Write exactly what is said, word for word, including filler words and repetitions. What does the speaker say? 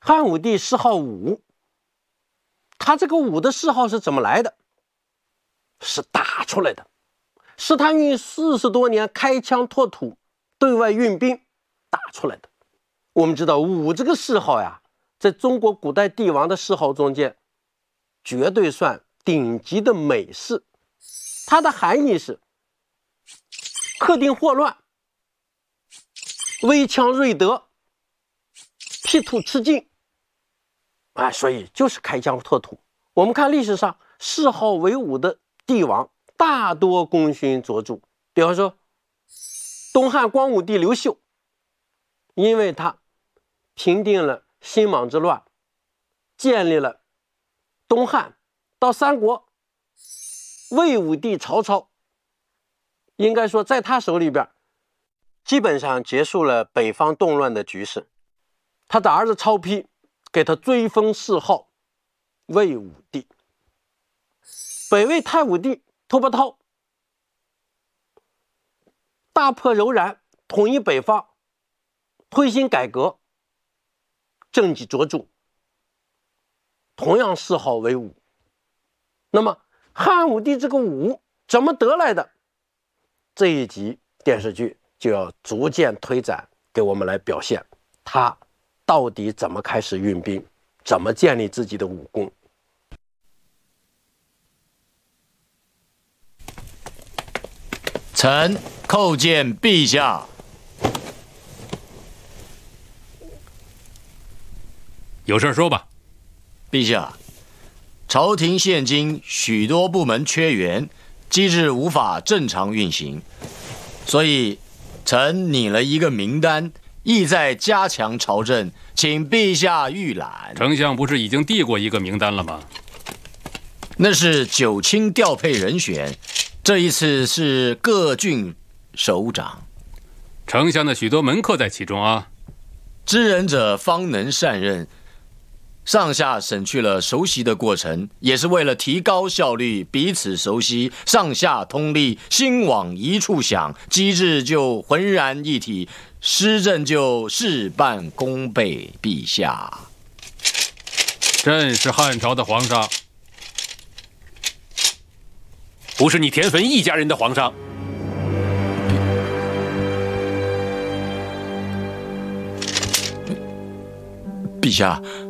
汉武帝谥号武，他这个武的谥号是怎么来的？是打出来的，是他运四十多年开疆拓土，对外运兵打出来的。我们知道武这个谥号呀，在中国古代帝王的谥号中间，绝对算顶级的美事。它的含义是克定祸乱、威强锐德、辟土吃尽，哎，所以就是开疆拓土。我们看历史上谥号为武的帝王大多功勋卓著，比方说东汉光武帝刘秀，因为他平定了新莽之乱，建立了东汉，到三国，魏武帝曹操应该说在他手里边基本上结束了北方动乱的局势。他的儿子曹丕给他追封谥号魏武帝。北魏太武帝拓跋焘大破柔然，统一北方，推行改革，政绩卓著，同样谥号为武。那么汉武帝这个武怎么得来的？这一集电视剧就要逐渐推展，给我们来表现他到底怎么开始运兵，怎么建立自己的武功。 臣叩见陛下。 有事说吧。 陛下，朝廷现今许多部门缺员，机制无法正常运行，所以臣拟了一个名单，意在加强朝政，请陛下预览。 丞相不是已经递过一个名单了吗？ 那是九卿调配人选，这一次是各郡首长。 丞相的许多门客在其中啊。 知人者方能善任。上下省去了熟悉的过程，也是为了提高效率，彼此熟悉，上下通力，心往一处想，机制就浑然一体，施政就事半功倍。陛下， 朕是汉朝的皇上，不是你田汾一家人的皇上。 陛下。